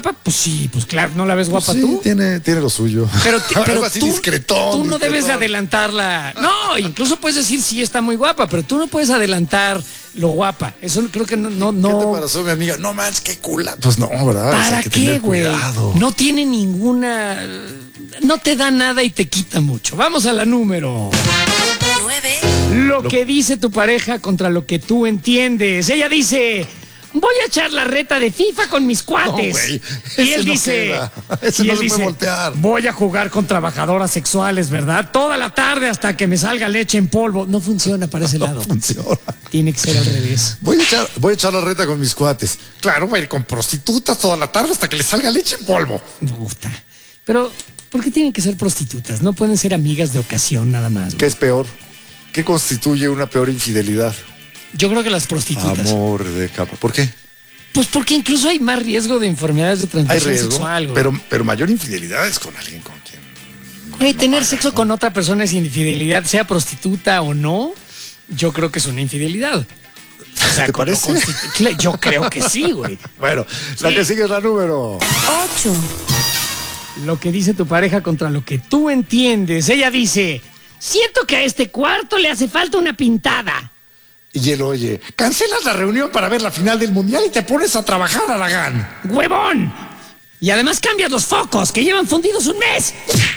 guapa? Pues sí, pues claro, ¿no la ves guapa Sí, tú? tiene lo suyo. Pero Algo así discretón. tú no discretón. debes de adelantarla. No, incluso puedes decir sí está muy guapa, pero tú no puedes adelantar lo guapa. Eso creo que ¿Qué te no. pareció, mi amiga? No manches, qué cula. Pues no, ¿verdad? O sea, ¿Para hay que qué, tener güey? cuidado. No tiene ninguna. No te da nada y te quita mucho. Vamos a la número 9. Lo que dice tu pareja contra lo que tú entiendes. Ella dice: voy a echar la reta de FIFA con mis cuates. güey, y ese él no dice: queda. Ese y no él se puede dice, voltear. voy a jugar con trabajadoras sexuales, ¿verdad? Toda la tarde hasta que me salga leche en polvo. No funciona para ese lado. Funciona. Tiene que ser al revés. Voy a echar la reta con mis cuates. Claro, voy a ir con prostitutas toda la tarde hasta que le salga leche en polvo. Puta. Pero, ¿por qué tienen que ser prostitutas? No pueden ser amigas de ocasión nada más. ¿Qué es peor? ¿Qué constituye una peor infidelidad? Yo creo que las prostitutas. Amor de capa. ¿Por qué? Pues porque incluso hay más riesgo de enfermedades de Hay transmisión riesgo, sexual, güey. pero mayor infidelidad es con alguien con quien... Güey, tener sexo con otra persona es infidelidad, sea prostituta o no. Yo creo que es una infidelidad. O sea, ¿Te parece? Yo creo que sí, güey. Bueno, la que sigue es la número. 8. Lo que dice tu pareja contra lo que tú entiendes. Ella dice: siento que a este cuarto le hace falta una pintada. Y él oye, cancelas la reunión para ver la final del mundial y te pones a trabajar, Aragán. ¡Huevón! Y además cambias los focos, que llevan fundidos un mes.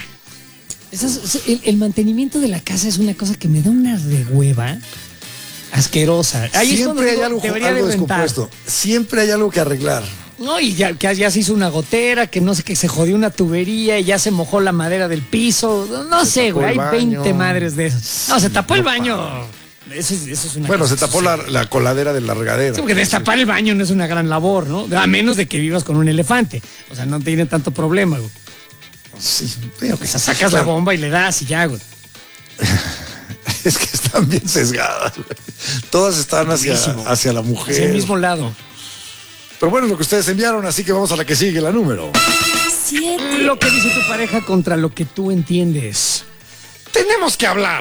El mantenimiento de la casa es una cosa que me da una rehueva asquerosa. Ahí es cuando Siempre hay digo, algo debería de rentar. descompuesto. Siempre hay algo que arreglar. No, y ya se hizo una gotera, que no sé, que se jodió una tubería y ya se mojó la madera del piso. No sé, tapó güey, el hay baño. 20 madres de esas. No, se tapó el baño. Eso es una Bueno, cosa se tapó que sucede. la coladera de la regadera. Sí, porque destapar el baño no es una gran labor, ¿no? A menos de que vivas con un elefante. O sea, no tiene tanto problema, güey. Sí, pero O sea, sacas la bomba y le das y ya, güey. es que están bien sesgadas, güey. Todas están Durísimo. hacia la mujer. Hacia el mismo lado. Pero bueno, es lo que ustedes enviaron, así que vamos a la que sigue, la número. 7. Lo que dice tu pareja contra lo que tú entiendes. Tenemos que hablar.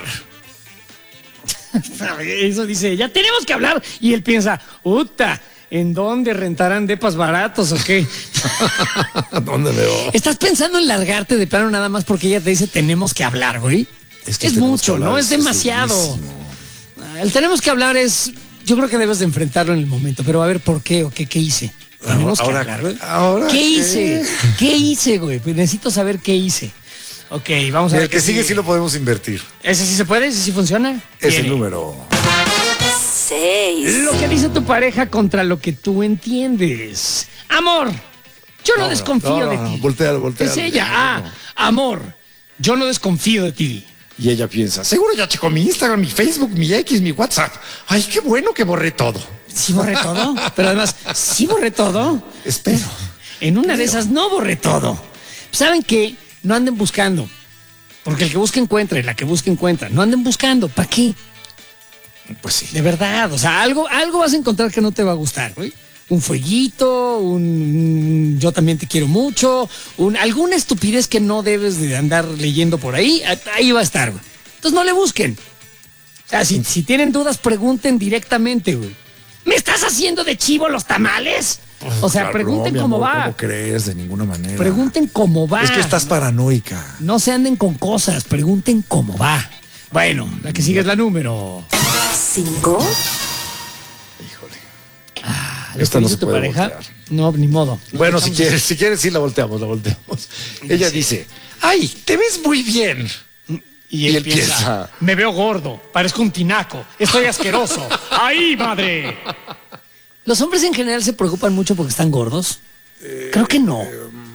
Eso dice, ya tenemos que hablar. Y él piensa, puta, ¿en dónde rentarán depas baratos o qué? ¿Dónde veo? ¿Estás pensando en largarte de plano nada más porque ella te dice tenemos que hablar, güey? Es que Es tenemos mucho, que hablar, ¿no? Es es demasiado. durísimo. El tenemos que hablar es... Yo creo que debes de enfrentarlo en el momento, pero a ver por qué o qué hice. Tenemos que hablar, güey. ahora ¿Qué hice? ¿Qué hice, güey? Pues necesito saber qué hice. Ok, vamos a ver. El que sigue sí lo podemos invertir. ¿Ese sí se puede? ¿Ese sí funciona? Es Viene. el número. 6. Lo que dice tu pareja contra lo que tú entiendes. Amor, yo no desconfío de ti. Voltealo. Es ella. Amor, yo no desconfío de ti. Y ella piensa, seguro ya checó mi Instagram, mi Facebook, mi X, mi WhatsApp. Ay, qué bueno que borré todo. ¿Sí borré todo? Pero además, ¿sí borré todo? Espero. En una de esas no borré todo. ¿Saben qué? No anden buscando. Porque el que busca encuentra y la que busca encuentra. No anden buscando. ¿Para qué? Pues sí. De verdad. O sea, algo vas a encontrar que no te va a gustar, güey. Un fueguito, un yo también te quiero mucho, alguna estupidez que no debes de andar leyendo por ahí. Ahí va a estar, güey. Entonces no le busquen. O sea, si tienen dudas, pregunten directamente, güey. ¿Me estás haciendo de chivo los tamales? O sea, Claro, pregunten no, mi cómo amor, va. ¿Cómo crees? De ninguna manera. Pregunten cómo va. Es que estás paranoica. No se anden con cosas, pregunten cómo va. Bueno, la que sigue es la número. 5. Híjole. ¿Lo Esta que no dice se tu puede pareja? voltear. No, ni modo. Bueno, si quieres, sí la volteamos. Ella dice, ay, te ves muy bien. Y Y él él piensa, piensa, me veo gordo, parezco un tinaco, estoy asqueroso. ¡Ay, madre! ¿Los hombres en general se preocupan mucho porque están gordos? Creo que no.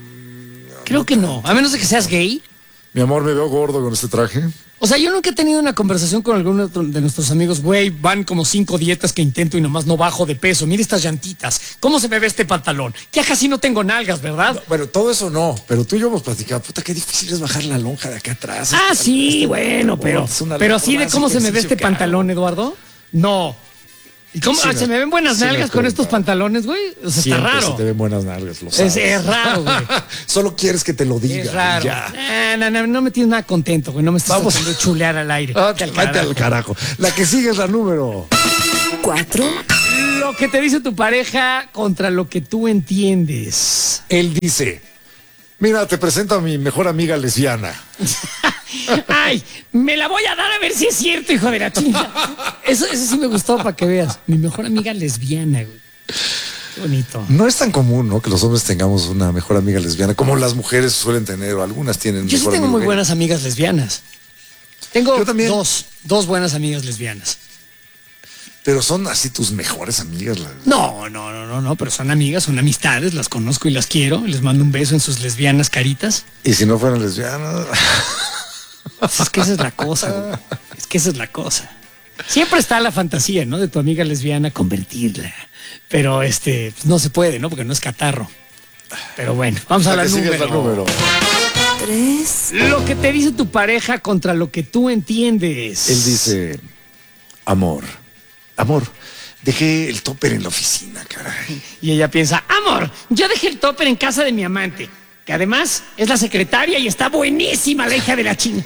Creo que no. A menos de que seas gay. Mi amor, me veo gordo con este traje. O sea, yo nunca he tenido una conversación con alguno de nuestros amigos. Güey, van como 5 dietas que intento y nomás no bajo de peso. Mira estas llantitas. ¿Cómo se me ve este pantalón? Ya casi no tengo nalgas, ¿verdad? Bueno, todo eso no, pero tú y yo hemos platicado. Puta, qué difícil es bajar la lonja de acá atrás. Ah, sí, bueno, pero así de cómo se me ve este pantalón, Eduardo. No. ¿Y cómo Sí, se me ven buenas sí me nalgas has con estos preguntado. pantalones, güey? O sea, Siempre está raro. se te ven buenas nalgas, lo sabes. Es raro, güey. Solo quieres que te lo diga. Es raro. Ya. No me tienes nada contento, güey. No me estás Vamos. haciendo chulear al aire. Ah, Vete al vete al carajo. carajo. La que sigue es la número. 4. Lo que te dice tu pareja contra lo que tú entiendes. Él dice, mira, te presento a mi mejor amiga lesbiana. Ay, me la voy a dar a ver si es cierto, hijo de la chingada. Eso sí me gustó para que veas. Mi mejor amiga lesbiana, güey. Qué bonito. No es tan común, ¿no? Que los hombres tengamos una mejor amiga lesbiana, como las mujeres suelen tener, o algunas tienen. Yo sí mejor tengo amigo muy gay. buenas amigas lesbianas. Tengo Yo también. dos buenas amigas lesbianas. Pero son así tus mejores amigas. No, pero son amigas, son amistades, las conozco y las quiero. Les mando un beso en sus lesbianas caritas. Y si no fueran lesbianas. Es que esa es la cosa, güey. Es que esa es la cosa. Siempre está la fantasía, ¿no? De tu amiga lesbiana convertirla. Pero pues no se puede, ¿no? Porque no es catarro. Pero bueno, vamos a la que sigues número. 3, Lo que te dice tu pareja contra lo que tú entiendes. Él dice, amor, dejé el topper en la oficina, caray. Y ella piensa, amor, yo dejé el topper en casa de mi amante, que además es la secretaria y está buenísima la hija de la china.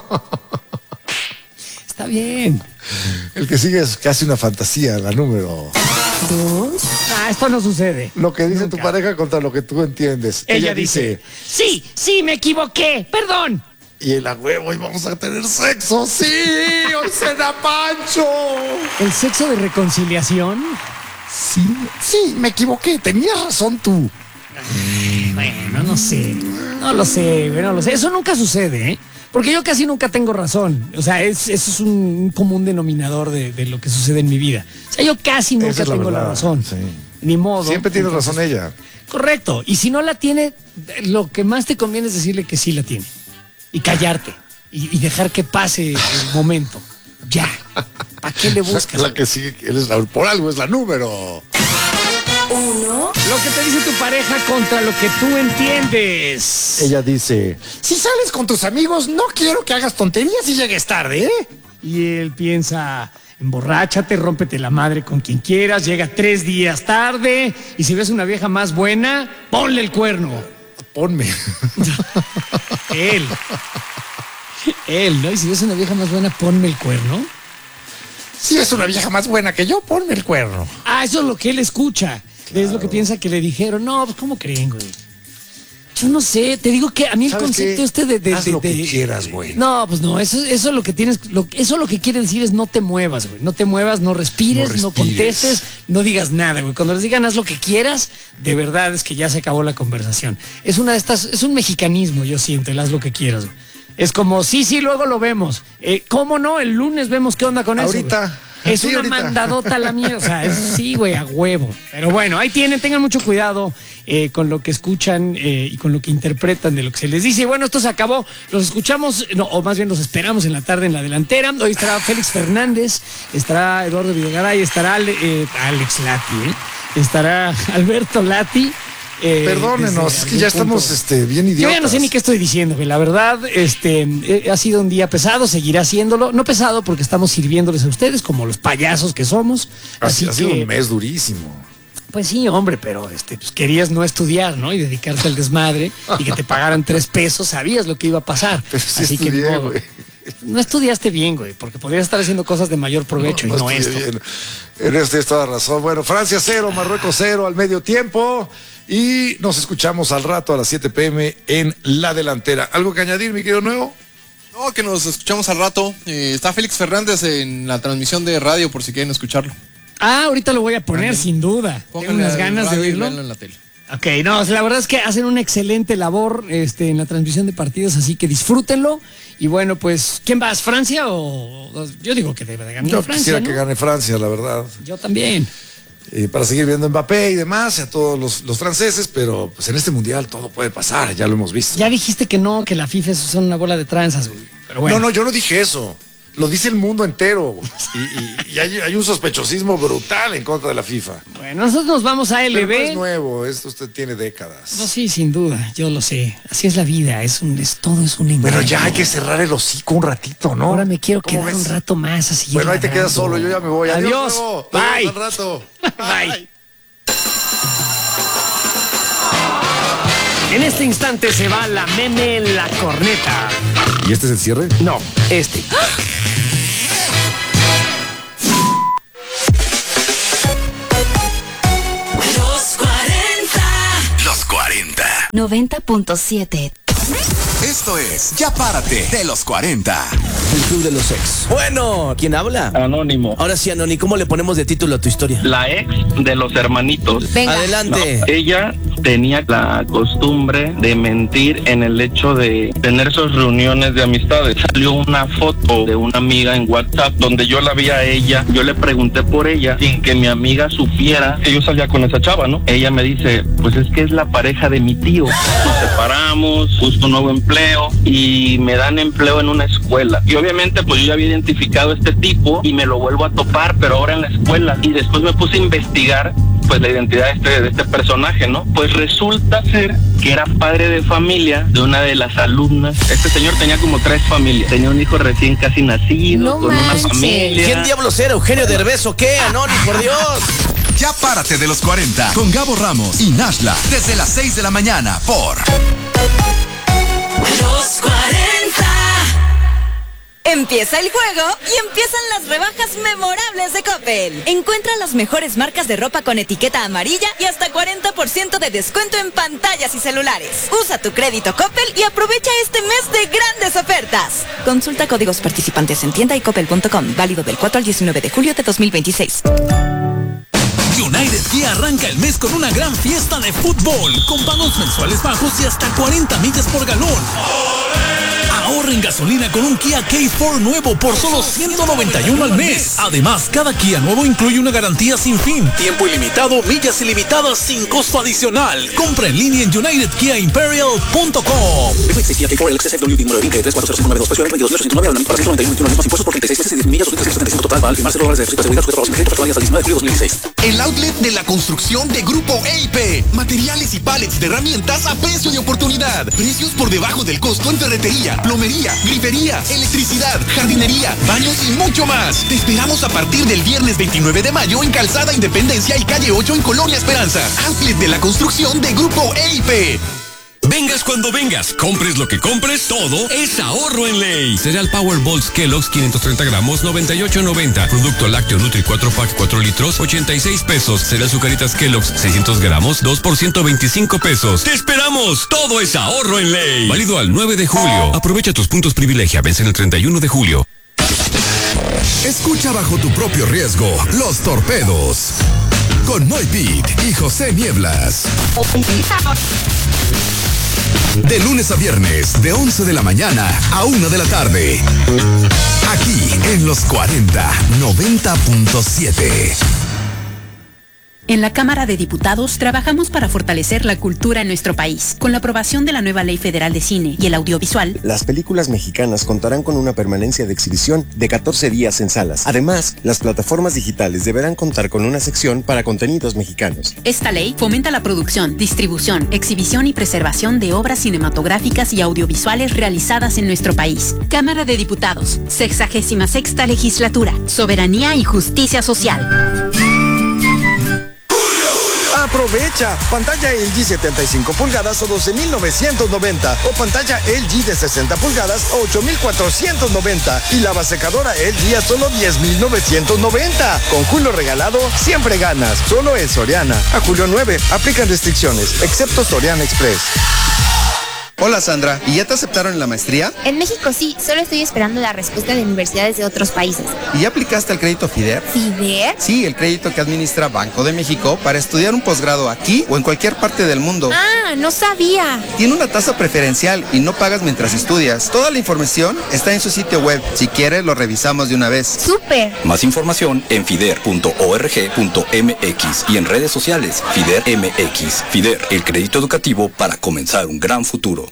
Está bien. El que sigue es casi una fantasía, la número. 2, Esto no sucede. Lo que dice Nunca. tu pareja contra lo que tú entiendes. Ella dice, sí, me equivoqué, perdón. y el a huevo, y vamos a tener sexo, sí, hoy cena Pancho. ¿El sexo de reconciliación? Sí, me equivoqué, tenías razón tú. Bueno, no sé. No lo sé, güey, no lo sé. Eso nunca sucede, ¿eh? Porque yo casi nunca tengo razón. O sea, eso es un común denominador de lo que sucede en mi vida. O sea, yo casi nunca Esa es la tengo la verdad, razón. sí. Ni modo. Siempre tiene Entonces, razón ella. Correcto. Y si no la tiene, lo que más te conviene es decirle que sí la tiene. Y callarte. Y dejar que pase el momento. Ya. ¿Para qué le buscas? La que sigue, por algo es la número. 1, Lo que te dice tu pareja contra lo que tú entiendes. Ella dice, Si sales con tus amigos, no quiero que hagas tonterías y llegues tarde, ¿eh? Y él piensa, emborráchate, rómpete la madre con quien quieras, llega 3 días tarde y si ves una vieja más buena, ponle el cuerno. ponme. Él, ¿no? Y si ves una vieja más buena, ponme el cuerno. Si es una vieja más buena que yo, ponme el cuerno. Eso es lo que él escucha. Es lo que piensa que le dijeron. No, pues ¿cómo creen, güey? Yo no sé, te digo que a mí el ¿Sabes concepto qué? de Haz lo que quieras, güey. No, pues no, eso lo que tienes, eso lo que quiere decir es no te muevas, güey. No te muevas, no respires, no contestes, no digas nada, güey. Cuando les digan haz lo que quieras, de verdad es que ya se acabó la conversación. Es una de estas, es un mexicanismo, yo siento, el haz lo que quieras, güey. Es como, sí, luego lo vemos. ¿Cómo no? El lunes vemos qué onda con eso. Ahorita. Güey. Es Sí, una ahorita. mandadota la mía, o sea, sí, güey, a huevo. Pero bueno, ahí tengan mucho cuidado con lo que escuchan y con lo que interpretan de lo que se les dice. Y bueno, esto se acabó. Los escuchamos, o más bien los esperamos en la tarde en la delantera. Hoy estará Félix Fernández, estará Eduardo Videgaray, estará Alex Lati, estará Alberto Lati. Perdónenos, es que ya estamos bien idiotas. Yo ya no sé ni qué estoy diciendo, güey. La verdad, ha sido un día pesado, seguirá haciéndolo. No pesado porque estamos sirviéndoles a ustedes como los payasos que somos. Ha Así sido que, un mes durísimo. pues sí, hombre, pero pues querías no estudiar, ¿no? Y dedicarte al desmadre y que te pagaran 3 pesos, sabías lo que iba a pasar. Pero sí Así estudié, que ni modo. güey. No estudiaste bien, güey, porque podrías estar haciendo cosas de mayor provecho y no estudié esto. bien. En esto tienes toda razón. Bueno, Francia 0, Marruecos 0 al medio tiempo. Y nos escuchamos al rato a las 7 p.m. en La Delantera. ¿Algo que añadir, mi querido Nuevo? No, que nos escuchamos al rato. Está Félix Fernández en la transmisión de radio por si quieren escucharlo. Ahorita lo voy a poner, sin duda. Tengo Pónganle unas al ganas de radio y oírlo. véanlo en la tele. Ok, no, la verdad es que hacen una excelente labor en la transmisión de partidos, así que disfrútenlo. Y bueno, pues, ¿quién vas? ¿Francia o...? Yo digo que debe de ganar Yo Francia, quisiera ¿no? que gane Francia, la verdad. Yo también. Para seguir viendo Mbappé y demás, y a todos los franceses, pero pues en este mundial todo puede pasar, ya lo hemos visto. Ya dijiste que no, que la FIFA son una bola de tranzas, güey. Pero bueno. No, yo no dije eso. Lo dice el mundo entero. Y hay un sospechosismo brutal en contra de la FIFA. Bueno, nosotros nos vamos a Pero LB. no es nuevo, esto usted tiene décadas. No, sí, sin duda, yo lo sé. Así es la vida, todo es un engaño. Bueno, ya hay que cerrar el hocico un ratito, ¿no? Ahora me quiero ¿Cómo quedar ves? un rato más así. Bueno, ahí te quedas solo, yo ya me voy. Adiós. Nuevo. Bye. Al rato. Bye. En este instante se va la meme la corneta. ¿Y este es el cierre? No, este. 90.7. Esto es Ya Párate de los 40. El club de los ex. Bueno, ¿quién habla? Anónimo. Ahora sí, Anónimo, ¿cómo le ponemos de título a tu historia? La ex de los hermanitos. Venga. Adelante. No, ella tenía la costumbre de mentir en el hecho de tener sus reuniones de amistades. Salió una foto de una amiga en WhatsApp donde yo la vi a ella. Yo le pregunté por ella sin que mi amiga supiera que yo salía con esa chava, ¿no? Ella me dice, pues es que es la pareja de mi tío. Nos separamos, busco un nuevo empleo y me dan empleo en una escuela. Y obviamente pues yo ya había identificado a este tipo y me lo vuelvo a topar, pero ahora en la escuela. Y después me puse a investigar pues la identidad de este personaje, ¿no? Pues resulta ser que era padre de familia de una de las alumnas. Este señor tenía como 3 familias. Tenía un hijo recién casi nacido, No con manches. una familia. ¿Quién diablos era? ¿Eugenio Derbez o qué, Anónimo, por Dios? Ya Párate de los 40 con Gabo Ramos y Nashla desde las 6 de la mañana por Los 40. Empieza el juego y empiezan las rebajas memorables de Coppel. Encuentra las mejores marcas de ropa con etiqueta amarilla y hasta 40% de descuento en pantallas y celulares. Usa tu crédito Coppel y aprovecha este mes de grandes ofertas. Consulta códigos participantes en tienda y coppel.com. Válido del 4 al 19 de julio de 2026. United Kia arranca el mes con una gran fiesta de fútbol, con pagos mensuales bajos y hasta 40 millas por galón. Ahorra en gasolina con un Kia K4 nuevo por solo $191 al mes. Además, cada Kia nuevo incluye una garantía sin fin, tiempo ilimitado, millas ilimitadas sin costo adicional. Compra en línea en UnitedKiaImperial.com. Kia K4 LXSF WD número 23405992, precio de 22.809 para 191 más impuestos por 36 meses y 10 millas, 275 total, para firmar $0 de depósito de seguridad, sujeto a los créditos al 19 de julio de 2016. el outlet de la construcción de Grupo EIP. Materiales y pallets de herramientas a precio de oportunidad. Precios por debajo del costo en ferretería, plomería, grifería, electricidad, jardinería, baños y mucho más. Te esperamos a partir del viernes 29 de mayo en Calzada Independencia y Calle 8 en Colonia Esperanza. Outlet de la construcción de Grupo EIP. Vengas cuando vengas, compres lo que compres, todo es ahorro en ley. Cereal Powerballs Kellogg's 530 gramos, 98.90. Producto lácteo Nutri 4-pack 4 litros, 86 pesos. Cereal Zucaritas Kellogg's 600 gramos, 2 por 125 pesos. ¡Te esperamos! Todo es ahorro en ley. Válido al 9 de julio. Aprovecha tus puntos privilegia. Vencen el 31 de julio. Escucha bajo tu propio riesgo Los Torpedos con Moy Pitt y José Nieblas. De lunes a viernes, de 11 de la mañana a 1 de la tarde. Aquí en Los 40, 90.7. En la Cámara de Diputados trabajamos para fortalecer la cultura en nuestro país. Con la aprobación de la nueva Ley Federal de Cine y el Audiovisual, las películas mexicanas contarán con una permanencia de exhibición de 14 días en salas. Además, las plataformas digitales deberán contar con una sección para contenidos mexicanos. Esta ley fomenta la producción, distribución, exhibición y preservación de obras cinematográficas y audiovisuales realizadas en nuestro país. Cámara de Diputados, 66ª Legislatura, Soberanía y Justicia Social. Aprovecha pantalla LG 75 pulgadas a 12.990 o pantalla LG de 60 pulgadas a 8.490 y lavasecadora LG a solo 10.990. Con Julio regalado siempre ganas. Solo en Soriana. A julio 9 aplican restricciones, excepto Soriana Express. Hola Sandra, ¿y ya te aceptaron en la maestría? En México sí, solo estoy esperando la respuesta de universidades de otros países. ¿Y ya aplicaste al crédito FIDER? ¿FIDER? Sí, el crédito que administra Banco de México para estudiar un posgrado aquí o en cualquier parte del mundo. Ah, no sabía. Tiene una tasa preferencial y no pagas mientras estudias. Toda la información está en su sitio web. Si quieres, lo revisamos de una vez. ¡Súper! Más información en fider.org.mx y en redes sociales FIDER MX. FIDER, el crédito educativo para comenzar un gran futuro.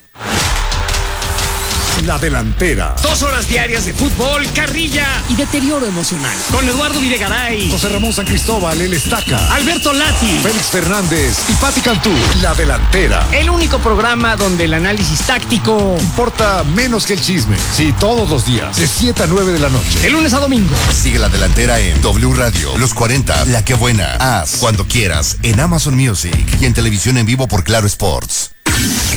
La Delantera. 2 horas diarias de fútbol, carrilla y deterioro emocional. Con Eduardo Videgaray, José Ramón San Cristóbal, el Estaca, Alberto Lati, Félix Fernández y Pati Cantú. La Delantera. El único programa donde el análisis táctico importa menos que el chisme. Sí, todos los días, de 7 a 9 de la noche. De lunes a domingo. Sigue La Delantera en W Radio, Los 40, La Que Buena, Haz, cuando quieras, en Amazon Music y en televisión en vivo por Claro Sports.